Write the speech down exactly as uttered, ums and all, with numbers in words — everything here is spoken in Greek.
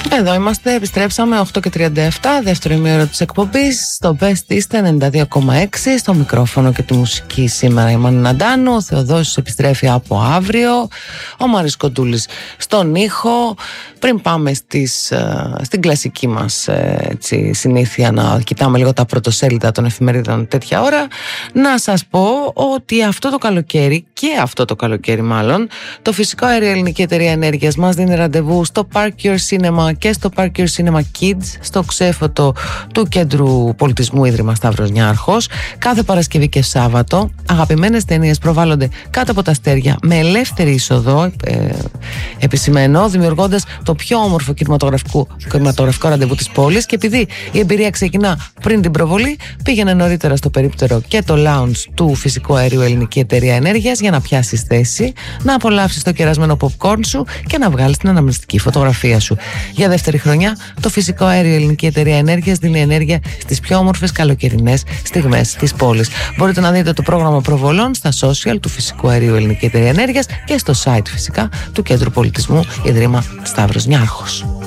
Εδώ είμαστε, επιστρέψαμε οκτώ και τριάντα επτά, δεύτερο ημίωρο της εκπομπής, στο Best East ενενήντα δύο κόμμα έξι, στο μικρόφωνο και τη μουσική σήμερα η Μάνη Ναντάνου, ο Θεοδόσης επιστρέφει από αύριο, ο Μάρης Κοντούλης στον ήχο. Πριν πάμε στις, στην κλασική μας έτσι, συνήθεια να κοιτάμε λίγο τα πρωτοσέλιδα των εφημερίδων τέτοια ώρα, να σας πω ότι αυτό το καλοκαίρι και αυτό το καλοκαίρι μάλλον, το Φυσικό Αέριο Ελληνική Εταιρεία Ενέργειας μας δίνει ραντεβού στο Park Your Cinema και στο Park Your Cinema Kids, στο ξέφωτο του Κέντρου Πολιτισμού Ίδρυμα Σταύρος Νιάρχος. Κάθε Παρασκευή και Σάββατο αγαπημένες ταινίες προβάλλονται κάτω από τα αστέρια με ελεύθερη είσοδο, ε, επισημαίνω, δημιουργώντας το πιο όμορφο κινηματογραφικό, κινηματογραφικό ραντεβού της πόλης. Και επειδή η εμπειρία ξεκινά πριν την προβολή, πήγαινε νωρίτερα στο περίπτερο και το lounge του Φυσικού Αερίου Ελληνική Εταιρεία Ενέργειας για να πιάσεις θέση, να απολαύσεις το κερασμένο popcorn σου και να βγάλεις την αναμνηστική φωτογραφία σου. Για δεύτερη χρονιά, το Φυσικό Αέριο Ελληνική Εταιρεία Ενέργειας δίνει ενέργεια στις πιο όμορφες καλοκαιρινές στιγμές της πόλης. Μπορείτε να δείτε το πρόγραμμα προβολών στα social του Φυσικού Αερίου Ελληνική Εταιρεία Ενέργειας και στο site φυσικά του Κέντρου Πολιτισμού Ίδρυμα Σταύρος Νιάρχος.